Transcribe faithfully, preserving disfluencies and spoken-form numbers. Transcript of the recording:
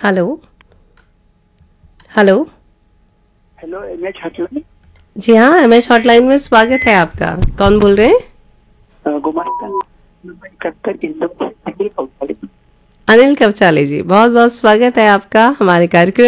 Hello hello. Hello M H hotline. जी हाँ, M H hotline में स्वागत है आपका। कौन बोल रहे हैं? गुमास्ता कर एकदम। अनिल कवचाले जी, बहुत बहुत स्वागत है आपका हमारे कार्यक्रम